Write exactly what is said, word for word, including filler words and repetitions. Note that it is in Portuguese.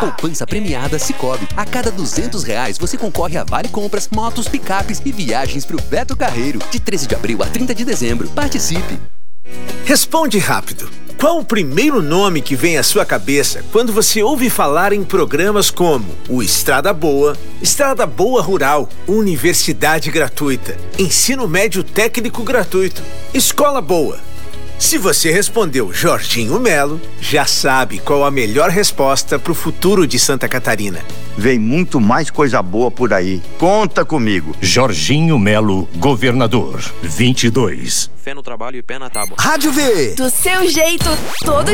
Poupança premiada Sicoob. A cada duzentos reais você concorre a vale compras, motos, picapes e viagens pro Beto Carreiro. De treze de abril a trinta de dezembro. Participe! Responde rápido. Qual o primeiro nome que vem à sua cabeça quando você ouve falar em programas como o Estrada Boa, Estrada Boa Rural, Universidade Gratuita, Ensino Médio Técnico Gratuito, Escola Boa? Se você respondeu Jorginho Melo, já sabe qual a melhor resposta para o futuro de Santa Catarina. Vem muito mais coisa boa por aí. Conta comigo. Jorginho Melo, governador. vinte e dois. Fé no trabalho e pé na tábua. Rádio V. Do seu jeito, todo